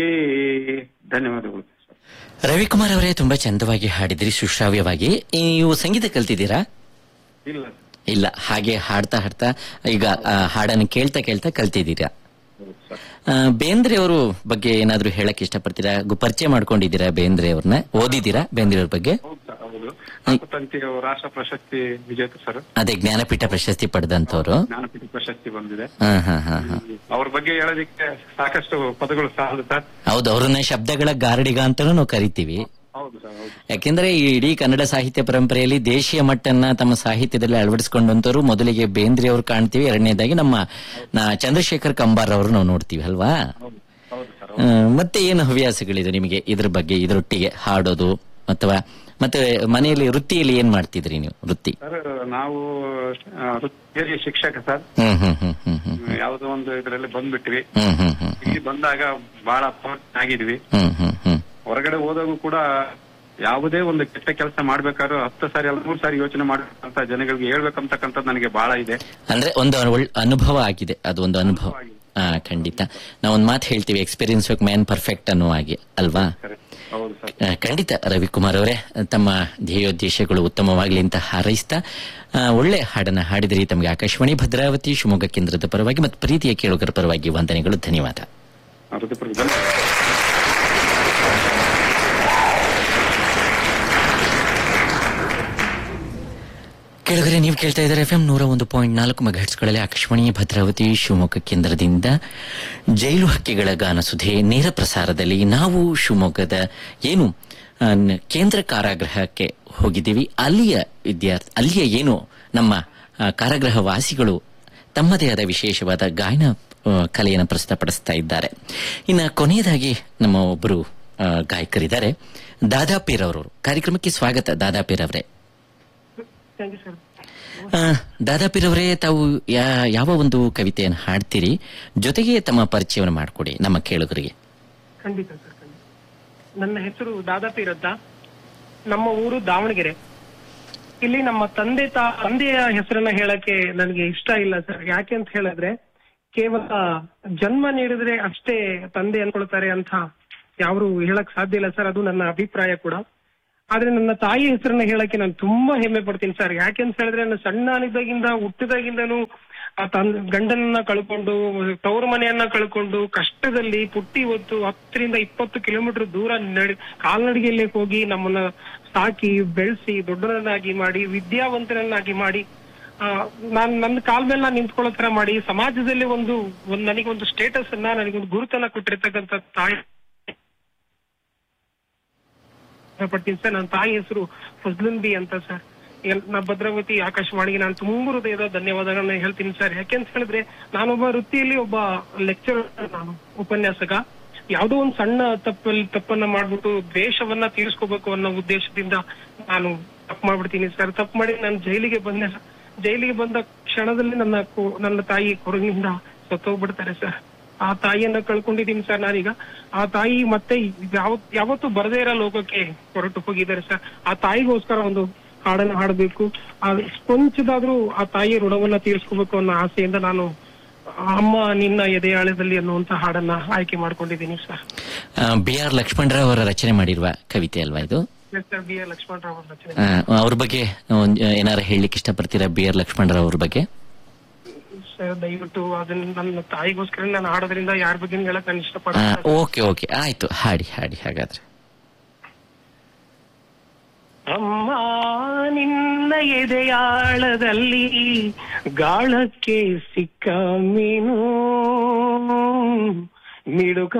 ಧನ್ಯವಾದಗಳು. ರವಿಕುಮಾರ್ ಅವರೇ, ತುಂಬಾ ಚಂದವಾಗಿ ಹಾಡಿದ್ರಿ, ಸುಶ್ರಾವ್ಯವಾಗಿ. ನೀವು ಸಂಗೀತ ಕಲ್ತಿದ್ದೀರಾ? ಇಲ್ಲ ಇಲ್ಲ, ಹಾಗೆ ಹಾಡ್ತಾ ಹಾಡ್ತಾ ಈಗ ಹಾಡನ್ನು ಕೇಳ್ತಾ ಕೇಳ್ತಾ ಕಲ್ತಿದ್ದೀರಾ. ಬೇಂದ್ರೆ ಅವರು ಬಗ್ಗೆ ಏನಾದ್ರು ಹೇಳಕ್ ಇಷ್ಟಪಡ್ತೀರಾ? ಪರಿಚಯ ಮಾಡ್ಕೊಂಡಿದ್ದೀರಾ ಬೇಂದ್ರೆ ಅವ್ರನ್ನ? ಓದಿದ್ದೀರಾ ಬೇಂದ್ರೆ ಅವ್ರ ಬಗ್ಗೆ? ಹೌದು, ರಾಷ್ಟ್ರ ಪ್ರಶಸ್ತಿ ವಿಜೇತ ಸರ್. ಅದೇ ಜ್ಞಾನಪೀಠ ಪ್ರಶಸ್ತಿ ಪಡೆದಂತವ್ರು. ಜ್ಞಾನಪೀಠ ಪ್ರಶಸ್ತಿ ಬಂದಿದೆ. ಹಾ. ಅವ್ರ ಬಗ್ಗೆ ಹೇಳೋದಿಕ್ಕೆ ಸಾಕಷ್ಟು ಪದಗಳು ಸಾಲದು ಸರ್. ಹೌದು, ಅವ್ರನ್ನ ಶಬ್ದಗಳ ಗಾರಡಿಗ ಅಂತಾನೂ ನಾವು ಕರಿತೀವಿ. ಹೌದು ಸರ್, ಹೌದು. ಯಾಕೆಂದ್ರೆ ಈ ಇಡೀ ಕನ್ನಡ ಸಾಹಿತ್ಯ ಪರಂಪರೆಯಲ್ಲಿ ದೇಶೀಯ ಮಟ್ಟನ್ನ ತಮ್ಮ ಸಾಹಿತ್ಯದಲ್ಲಿ ಅಳವಡಿಸಿಕೊಂಡಂತವ್ರು ಮೊದಲಿಗೆ ಬೇಂದ್ರೆ ಅವರು ಕಾಣ್ತೀವಿ, ಎರಡನೇದಾಗಿ ನಮ್ಮ ಚಂದ್ರಶೇಖರ್ ಕಂಬಾರ್ ಅವರು ನಾವು ನೋಡ್ತೀವಿ ಅಲ್ವಾ? ಮತ್ತೆ ಏನು ಹವ್ಯಾಸಗಳಿದೆ ನಿಮಗೆ ಇದ್ರ ಬಗ್ಗೆ? ಇದರೊಟ್ಟಿಗೆ ಹಾಡೋದು ಅಥವಾ ಮತ್ತೆ ಮನೆಯಲ್ಲಿ ವೃತ್ತಿಯಲ್ಲಿ ಏನ್ ಮಾಡ್ತಿದ್ರಿ ನೀವು? ವೃತ್ತಿ ಸರ್, ನಾವು ವೃತ್ತಿಯಲ್ಲಿ ಶಿಕ್ಷಕ ಸರ್. ಯಾವುದೋ ಒಂದು ಇದರಲ್ಲಿ ಬಂದ್ಬಿಟ್ವಿ. ಇಲ್ಲಿ ಬಂದಾಗ ಬಹಳ ಆಗಿದ್ವಿ. ಹೊರಗಡೆ ಹೋದಾಗೂ ಕೂಡ ಯಾವುದೇ ಒಂದು ಕೆಟ್ಟ ಕೆಲಸ ಮಾಡ್ಬೇಕಾದ್ರೂ 10 ಸಾರಿ 3 ಸಾರಿ ಯೋಚನೆ ಮಾಡ್ಬೇಕಂತ ಜನಗಳಿಗೆ ಹೇಳ್ಬೇಕಂತಕ್ಕಂಥದ್ದು ನನಗೆ ಬಹಳ ಇದೆ. ಅಂದ್ರೆ ಒಂದು ಅನುಭವ ಆಗಿದೆ, ಅದೊಂದು ಅನುಭವ. ಖಂಡಿತ ನಾವೊಂದು ಮಾತು ಹೇಳ್ತೀವಿ, ಎಕ್ಸ್ಪೀರಿಯನ್ಸ್ ಮ್ಯಾನ್ ಪರ್ಫೆಕ್ಟ್ ಅನ್ನೋ ಹಾಗೆ ಅಲ್ವಾ? ಖಂಡಿತ ರವಿಕುಮಾರ್ ಅವರೇ, ತಮ್ಮ ಧ್ಯೇಯೋದ್ದೇಶಗಳು ಉತ್ತಮವಾಗಲಿ ಅಂತ ಹಾರೈಸ್ತಾ ಒಳ್ಳೆ ಹಾಡನ್ನ ಹಾಡಿದ್ರಿ. ತಮಗೆ ಆಕಾಶವಾಣಿ ಭದ್ರಾವತಿ ಶಿವಮೊಗ್ಗ ಕೇಂದ್ರದ ಪರವಾಗಿ ಮತ್ತು ಪ್ರೀತಿಯ ಕೇಳುಗರ ಪರವಾಗಿ ವಂದನೆಗಳು, ಧನ್ಯವಾದ. ಕೇಳುಗರೆ, ನೀವು ಕೇಳ್ತಾ ಇದ್ದಾರೆ FM 101.4 ಮೆಗಾಹೆರ್ಟ್ಸ್ಗಳಲ್ಲಿ ಆಕಾಶವಾಣಿ ಭದ್ರಾವತಿ ಶಿವಮೊಗ್ಗ ಕೇಂದ್ರದಿಂದ ಜೈಲು ಹಕ್ಕಿಗಳ ಗಾನಸುಧೆ ನೇರ ಪ್ರಸಾರದಲ್ಲಿ. ನಾವು ಶಿವಮೊಗ್ಗದ ಏನು ಕೇಂದ್ರ ಕಾರಾಗೃಹಕ್ಕೆ ಹೋಗಿದ್ದೀವಿ. ಅಲ್ಲಿಯ ಏನು ನಮ್ಮ ಕಾರಾಗೃಹ ವಾಸಿಗಳು ತಮ್ಮದೇ ಆದ ವಿಶೇಷವಾದ ಗಾಯನ ಕಲೆಯನ್ನು ಪ್ರಸ್ತುತಪಡಿಸ್ತಾ ಇದ್ದಾರೆ. ಇನ್ನು ಕೊನೆಯದಾಗಿ ನಮ್ಮ ಒಬ್ಬರು ಗಾಯಕರಿದ್ದಾರೆ, ದಾದಾಪೀರ್ ಅವರು. ಕಾರ್ಯಕ್ರಮಕ್ಕೆ ಸ್ವಾಗತ ದಾದಾಪೀರ್ ಅವರೇ. ದಾದಾಪೀರ್ ಅವರೇ, ತಾವು ಯಾವ ಒಂದು ಕವಿತೆಯನ್ನು ಹಾಡ್ತೀರಿ? ಜೊತೆಗೆ ತಮ್ಮ ಪರಿಚಯವನ್ನು ಮಾಡಿಕೊಡಿ ನಮ್ಮ ಕೇಳುಗರಿಗೆ. ಖಂಡಿತ ಸರ್, ಖಂಡಿತ. ನನ್ನ ಹೆಸರು ದಾದಾಪೀರ್ ಅಂತ. ನಮ್ಮ ಊರು ದಾವಣಗೆರೆ. ಇಲ್ಲಿ ನಮ್ಮ ತಂದೆಯ ಹೆಸರನ್ನ ಹೇಳಕ್ಕೆ ನನಗೆ ಇಷ್ಟ ಇಲ್ಲ ಸರ್. ಯಾಕೆ ಅಂತ ಹೇಳಿದ್ರೆ, ಕೇವಲ ಜನ್ಮ ನೀಡಿದ್ರೆ ಅಷ್ಟೇ ತಂದೆ ಅನ್ಕೊಳ್ತಾರೆ ಅಂತ ಯಾರು ಹೇಳಕ್ ಸಾಧ್ಯ ಇಲ್ಲ ಸರ್. ಅದು ನನ್ನ ಅಭಿಪ್ರಾಯ ಕೂಡ. ಆದ್ರೆ ನನ್ನ ತಾಯಿ ಹೆಸರನ್ನ ಹೇಳಕ್ಕೆ ನಾನು ತುಂಬಾ ಹೆಮ್ಮೆ ಪಡ್ತೀನಿ ಸರ್. ಯಾಕೆ ಅಂತ ಹೇಳಿದ್ರೆ, ನಾನು ಸಣ್ಣನಿದ್ದಾಗಿಂದ ಹುಟ್ಟಿದಾಗಿಂದನೂ ಗಂಡನನ್ನ ಕಳ್ಕೊಂಡು, ತವರು ಮನೆಯನ್ನ ಕಳ್ಕೊಂಡು, ಕಷ್ಟದಲ್ಲಿ ಪುಟ್ಟಿ ಹೊತ್ತು 10ರಿಂದ 20 ಕಿಲೋಮೀಟರ್ ದೂರ ಕಾಲ್ನಡಿಗೆಯಲ್ಲೇ ಹೋಗಿ ನಮ್ಮನ್ನ ಸಾಕಿ ಬೆಳೆಸಿ ದೊಡ್ಡನನ್ನಾಗಿ ಮಾಡಿ ವಿದ್ಯಾವಂತನನ್ನಾಗಿ ಮಾಡಿ ನನ್ನ ಕಾಲ್ ಮೇಲೆ ನಾನು ನಿಂತ್ಕೊಳ್ಳೋ ತರ ಮಾಡಿ ಸಮಾಜದಲ್ಲಿ ಒಂದು ನನಗೊಂದು ಸ್ಟೇಟಸ್ ಅನ್ನ, ನನಗೊಂದು ಗುರುತನ್ನ ಕೊಟ್ಟಿರ್ತಕ್ಕಂಥ ತಾಯಿ ಪಡ್ತೀನಿ ಸರ್. ನನ್ನ ತಾಯಿ ಹೆಸರು ಫಜ್ಲುನ್ ಬಿ ಅಂತ ಸರ್. ನಾ ಭದ್ರಾವತಿ ಆಕಾಶವಾಣಿಗೆ ನಾನು ತುಂಬ ಹೃದಯದ ಧನ್ಯವಾದಗಳನ್ನ ಹೇಳ್ತೀನಿ ಸರ್. ಯಾಕೆಂತ ಹೇಳಿದ್ರೆ, ನಾನೊಬ್ಬ ವೃತ್ತಿಯಲ್ಲಿ ಒಬ್ಬ ಲೆಕ್ಚರರ್, ನಾನು ಉಪನ್ಯಾಸಕ. ಯಾವುದೋ ಒಂದು ಸಣ್ಣ ತಪ್ಪನ್ನ ಮಾಡ್ಬಿಟ್ಟು ದ್ವೇಷವನ್ನ ತೀರಿಸ್ಕೋಬೇಕು ಅನ್ನೋ ಉದ್ದೇಶದಿಂದ ನಾನು ತಪ್ಪು ಮಾಡ್ಬಿಡ್ತೀನಿ ಸರ್. ತಪ್ಪು ಮಾಡಿ ನಾನು ಜೈಲಿಗೆ ಬಂದ ಕ್ಷಣದಲ್ಲಿ ನನ್ನ ತಾಯಿ ಕೊರಗಿನಿಂದ ಸತ್ತೋಗ್ಬಿಡ್ತಾರೆ ಸರ್. ಆ ತಾಯಿಯನ್ನ ಕಳ್ಕೊಂಡಿದ್ದೀನಿ ಸರ್ ನಾನೀಗ. ಆ ತಾಯಿ ಮತ್ತೆ ಯಾವತ್ತೂ ಬರದೇ ಇರೋ ಲೋಕಕ್ಕೆ ಹೊರಟು ಹೋಗಿದ್ದಾರೆ ಸರ್. ಆ ತಾಯಿಗೋಸ್ಕರ ಒಂದು ಹಾಡನ್ನು ಹಾಡಬೇಕು, ಕೊಂಚದಾದ್ರೂ ಆ ತಾಯಿಯ ಋಣವನ್ನ ತೀರಿಸ್ಕೋಬೇಕು ಅನ್ನೋ ಆಸೆಯಿಂದ ನಾನು ಅಮ್ಮ ನಿನ್ನ ಎದೆಯಾಳದಲ್ಲಿ ಅನ್ನುವಂತ ಹಾಡನ್ನ ಆಯ್ಕೆ ಮಾಡ್ಕೊಂಡಿದ್ದೀನಿ ಸರ್. BR ಲಕ್ಷ್ಮಣರಾವ್ ಅವರ ರಚನೆ ಮಾಡಿರುವ ಕವಿತೆ ಅಲ್ವಾ ಇದು? BR ಲಕ್ಷ್ಮಣರಾವ್ ಅವರ ರಚನೆ. ಅವ್ರ ಬಗ್ಗೆ ಏನಾರು ಹೇಳಲಿಕ್ಕೆ ಇಷ್ಟಪಡ್ತೀರಾ? BR ಲಕ್ಷ್ಮಣರಾವ್ ಅವ್ರ ಬಗ್ಗೆ ದಯವಿಟ್ಟು ಅದನ್ನ ನನ್ನ ತಾಯಿಗೋಸ್ಕರ ನಾನು ಹಾಡೋದ್ರಿಂದ ಯಾರ ಬಗ್ಗೆ ಹೇಳಕ್ ನಾನು ಇಷ್ಟಪಡ್ತೀನಿ. ಓಕೆ, ಆಯ್ತು, ಹಾಡಿ ಹಾಗಾದ್ರೆ. ಅಮ್ಮ ನಿನ್ನ ಎದೆಯಾಳದಲ್ಲಿ ಗಾಳಕ್ಕೆ ಸಿಕ್ಕ ಮೀನು ಮಿಡುಕ